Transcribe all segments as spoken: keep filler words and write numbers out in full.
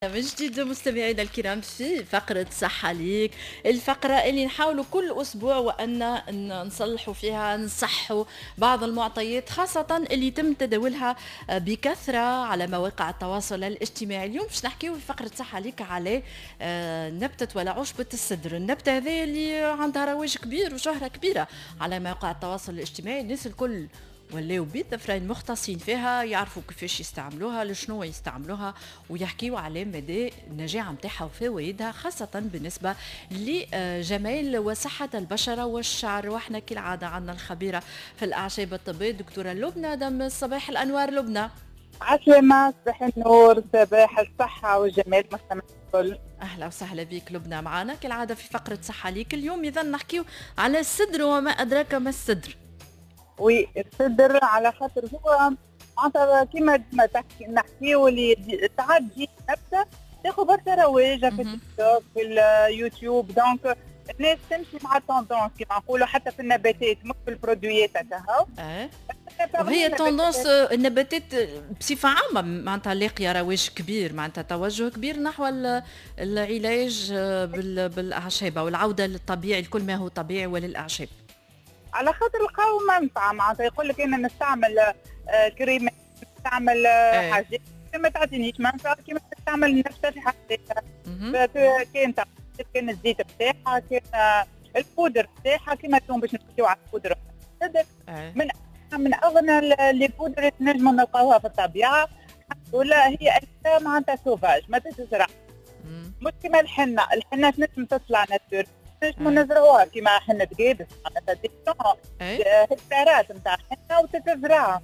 من جديد مستمعينا الكرام في فقرة صحة ليك، الفقرة اللي نحاولوا كل أسبوع وأن ن- نصلحوا فيها نصحوا بعض المعطيات خاصة اللي يتم تداولها بكثرة على مواقع التواصل الاجتماعي. اليوم باش نحكيو في فقرة صحة ليك على آه، نبتة ولا عشبة السدر. النبتة هذه اللي عندها رواج كبير وشهرة كبيرة على مواقع التواصل الاجتماعي، الناس الكل ولاو بالضفرين مختصين فيها، يعرفوا كيفاش يستعملوها لشنو يستعملوها ويحكيوا على مدى النجاعة متاعها وفوائدها، خاصة بالنسبة لجمال وصحة البشرة والشعر. واحنا كالعادة عندنا الخبيرة في الأعشاب الطبية دكتورة لبنى دم. صباح الأنوار لبنى. عسلامة، صباح النور، صباح الصحة والجمال مستمع الكل. أهلا وسهلا بك لبنى معنا كالعادة في فقرة صحة ليك. اليوم إذا نحكيو على الصدر وما أدراك ما الصدر. وي الصدر على خاطر هو معناتها كيما ديما تحكي نحكي واللي ساعات تجي نبتة تاخذ برشا رواج في التيك توك في اليوتيوب، دونك الناس تمشي مع التوندونس كيما نقولوا حتى في النباتات مش في البرودويات هكا. اه وهي تندونس النباتات بصفة عامة معناتها لاقية رواج كبير، معناتها توجه كبير نحو العلاج بالأعشاب والعودة للطبيعي لكل ما هو طبيعي وللأعشاب. على خاطر لقاو منفعة، معناتها يقول لك انا نستعمل آه كريم، نستعمل آه حاجات ما تعطينيش منفعة كيما تستعمل النبتة في حاجتها. كان كان الزيت بتاعها، كان آه البودر بتاعها، كيما اليوم باش نحكيو على البودر من من اغنى لي بودر نجمو نلقاوها في الطبيعة. ولا هي معناتها سوفاج ما تتزرع، مش كيما الحنة. الحنة تنجم تطلع ناتور، نجمو نزرعوها كيما حنة قابس معناتها دي هكتارات نتاع حنة وتتزرع.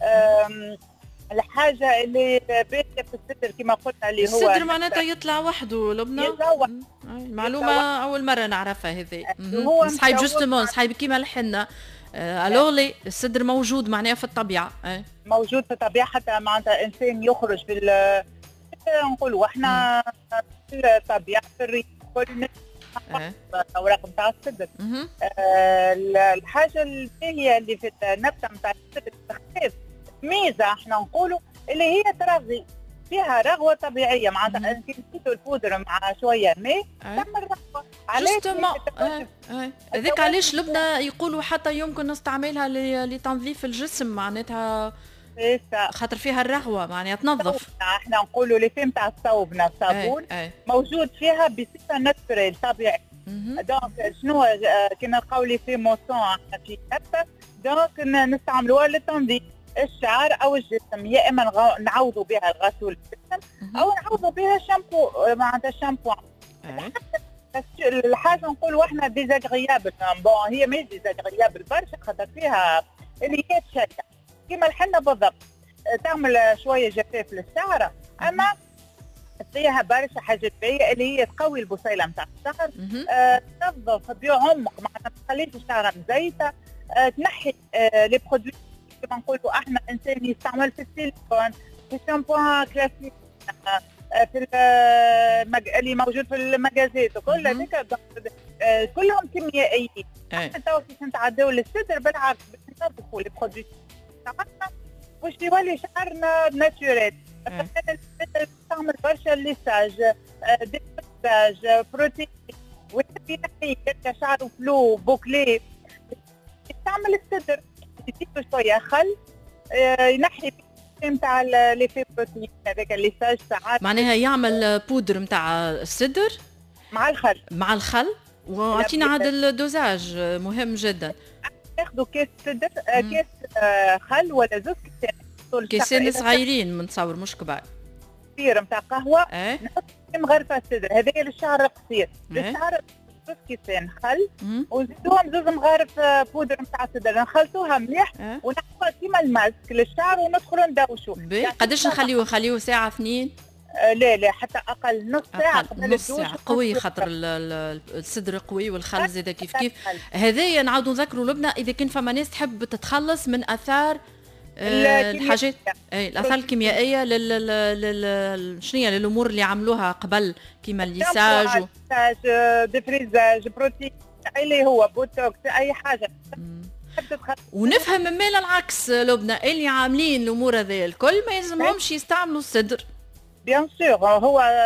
الحاجة اللي بادية في الصدر كما قلنا اللي هو الصدر معناتها يطلع وحده لبنى. يطلع وحده، معلومة أول مرة نعرفها هذه. صحيب جوستومون صحيب كيما الحنة. الوغ لي الصدر موجود معناها في الطبيعة. أه. موجود في الطبيعة، حتى معناتها إنسان يخرج في نقولوا احنا في الطبيعة في الريف كل الأوراق نتاع الصدر. آه الحاجة الثانية اللي في النبتة نتاع الصدر تختلف ميزة احنا نقولوا اللي هي ترغي فيها رغوة طبيعية، معناتها انت نسيتوا البودر مع شوية ماء تعمل رغوة. علاش هذاك علاش لبنى يقولوا حتى يمكن نستعملها لتنظيف الجسم، معناتها خاطر فيها الرغوة معناها تنظف. احنا نقولوا لي فيم تاع الصوب الصابون موجود فيها بصفة ناتوريل طبيعي. دونك شنو كي نلقاو لي في موسون احنا في نبتة، دونك نستعملوها لتنظيف الشعر او الجسم، يا اما نعوضوا بها الغسول الجسم او نعوضوا بها شامبو معناتها الشامبو. الحاجه نقولوا احنا ديزاغريابل، بون هي مش ديزاغريابل برشا خاطر فيها اللي هي تشجع كيما الحنه بالضبط، تعمل شويه جفاف للشعر، اما فيها برشا حاجات باهيه اللي هي تقوي البصيله نتاع الشعر، آه، تنظف بعمق معناتها ما تخليش الشعر مزيته، آه، تنحي آه، لي برودوي كما نقولوا احنا انسان يستعمل في التليفون، في الشامبوان كلاسيك، آه، في المج... اللي موجود في المجازات وكل هذيك آه، كلهم كيميائيين. احنا تو كيف نتعداو للصدر بالعكس باش ننظفوا لي برودوي تاعنا باش يولي شعرنا ناتوريل. نستعمل برشا ليساج، ديساج، بروتين، ويحب ينحي شعره فلو بوكلي، يستعمل الصدر يزيدو شويه خل ينحي نتاع لي في بروتين هذاك الليساج ساعات معناها يعمل بودر نتاع الصدر مع الخل مع الخل. وعطينا عاد الدوزاج مهم جدا. ناخذوا كاس صدر، كاس خل ولا زوز كيسان، كيسان صغيرين منتصور مش كبار، كبير نتاع قهوه. اه؟ نحط مغرفه الصدر هذاك للشعر القصير، للشعر زوز كيسان خل ونزيدوهم زوز مغارف بودر نتاع الصدر، نخلطوها مليح أه؟ ونحطوها كيما الماسك للشعر وندخلوا ندوشوا. يعني قداش نخليوه؟ نخليوه ساعه اثنين؟ آه لا لا حتى اقل، نص ساعه قبل نص ساعه. قوي خاطر الصدر قوي والخل زاده كيف كيف. هذايا نعاودوا نذكروا لبنى اذا كان فما ناس تحب تتخلص من اثار آه الحاجات اي الاثار الكيميائيه لل لل شنو هي للامور اللي عملوها قبل كيما الليساج و... ديفريزاج بروتين اللي هو بوتوكس اي حاجه. ونفهم من مال العكس لبنى اللي عاملين الامور هذه الكل ما يلزمهمش يستعملوا الصدر. بيان سور هو